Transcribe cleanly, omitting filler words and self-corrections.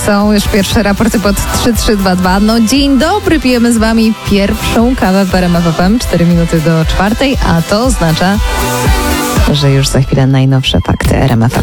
są już pierwsze raporty pod 3322. No dzień dobry, pijemy z wami pierwszą kawę w RMF FM, 4 minuty do 4, a to oznacza, że już za chwilę najnowsze fakty RMF FM.